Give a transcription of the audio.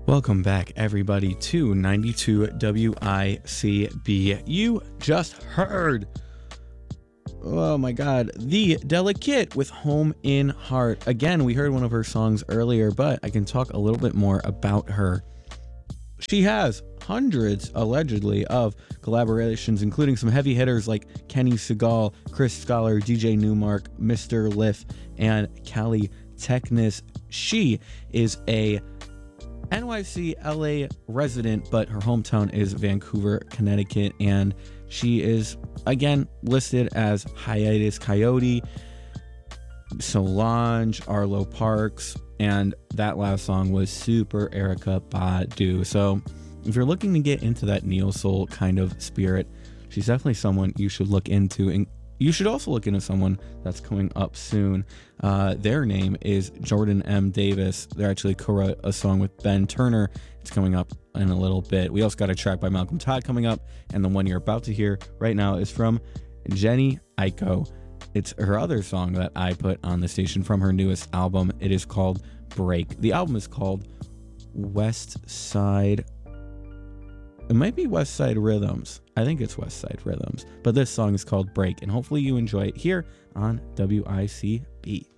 Welcome back, everybody, to 92 WICB. You just heard, oh my god, The Delicate with Home in Heart. Again, we heard one of her songs earlier, but I can talk a little bit more about her. She has hundreds, allegedly, of collaborations, including some heavy hitters like Kenny Segal, Chris Scholar, DJ Newmark, Mr. Liff, and Callie Technis. She is a NYC LA resident, but her hometown is Vancouver, Connecticut, and she is again listed as Hiatus Coyote, Solange, Arlo Parks, and that last song was Super Erykah Badu. So if you're looking to get into that neo soul kind of spirit, she's definitely someone you should look into, and you should also look into someone that's coming up soon. Their name is Jordan M. Davis. They actually co-wrote a song with Ben Turner. It's coming up in a little bit. We also got a track by Malcolm Todd coming up, and the one you're about to hear right now is from Jenny Aiko. It's her other song that I put on the station from her newest album. It is called Break. The album is called West Side. It might be West Side Rhythms. I think it's West Side Rhythms. But this song is called Break, and hopefully you enjoy it here on WICB.